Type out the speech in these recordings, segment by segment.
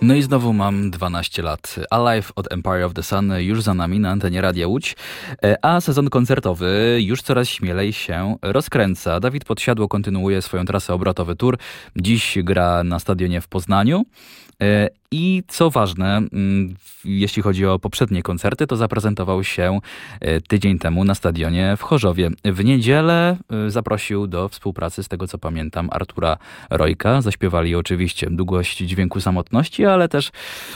No i znowu mam 12 lat. Alive od Empire of the Sun już za nami na antenie Radia Łódź, a sezon koncertowy już coraz śmielej się rozkręca. Dawid Podsiadło kontynuuje swoją trasę obrotowy tour. Dziś gra na stadionie w Poznaniu. I co ważne, jeśli chodzi o poprzednie koncerty, to zaprezentował się tydzień temu na stadionie w Chorzowie. W niedzielę zaprosił do współpracy, z tego co pamiętam, Artura Rojka. Zaśpiewali oczywiście Długość dźwięku samotności, ale też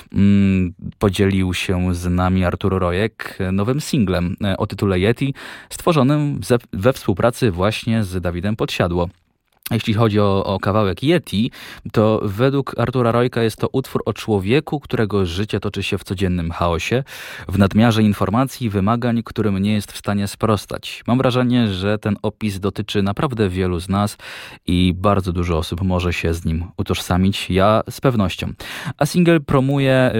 podzielił się z nami Artur Rojek nowym singlem o tytule Yeti, stworzonym we współpracy właśnie z Dawidem Podsiadło. Jeśli chodzi o kawałek Yeti, to według Artura Rojka jest to utwór o człowieku, którego życie toczy się w codziennym chaosie, w nadmiarze informacji i wymagań, którym nie jest w stanie sprostać. Mam wrażenie, że ten opis dotyczy naprawdę wielu z nas i bardzo dużo osób może się z nim utożsamić, ja z pewnością. A singiel promuje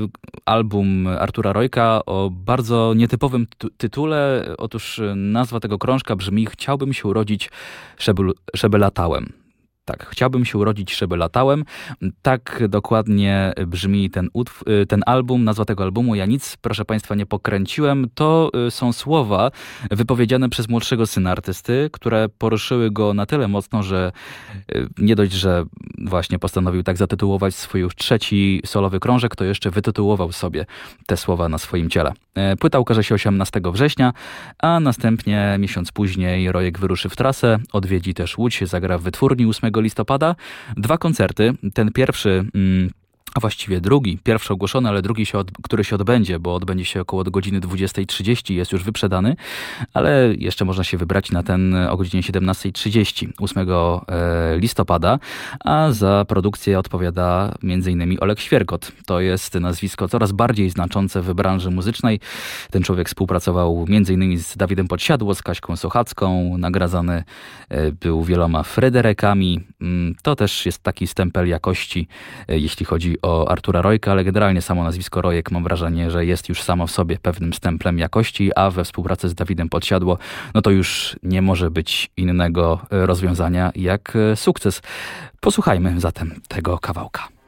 album Artura Rojka o bardzo nietypowym tytule. Otóż nazwa tego krążka brzmi Chciałbym się urodzić, żeby latałem. Tak, chciałbym się urodzić, żeby latałem. Tak dokładnie brzmi ten album, nazwa tego albumu. Ja nic, proszę Państwa, nie pokręciłem. To są słowa wypowiedziane przez młodszego syna artysty, które poruszyły go na tyle mocno, że nie dość, że właśnie postanowił tak zatytułować swój już trzeci solowy krążek, to jeszcze wytytułował sobie te słowa na swoim ciele. Płyta ukaże się 18 września, a następnie miesiąc później Rojek wyruszy w trasę, odwiedzi też Łódź, zagra w Wytwórni 8 listopada. 2 koncerty. Ten pierwszy, a właściwie drugi, pierwszy ogłoszony, ale drugi, który się odbędzie, bo odbędzie się około godziny 20:30, jest już wyprzedany, ale jeszcze można się wybrać na ten o godzinie 17:30, 8 listopada, a za produkcję odpowiada m.in. Oleg Świergot. To jest nazwisko coraz bardziej znaczące w branży muzycznej. Ten człowiek współpracował m.in. z Dawidem Podsiadło, z Kaśką Sochacką, nagradzany był wieloma Fryderekami. To też jest taki stempel jakości, jeśli chodzi o Artura Rojka, ale generalnie samo nazwisko Rojek mam wrażenie, że jest już samo w sobie pewnym stemplem jakości, a we współpracy z Dawidem Podsiadło, no to już nie może być innego rozwiązania jak sukces. Posłuchajmy zatem tego kawałka.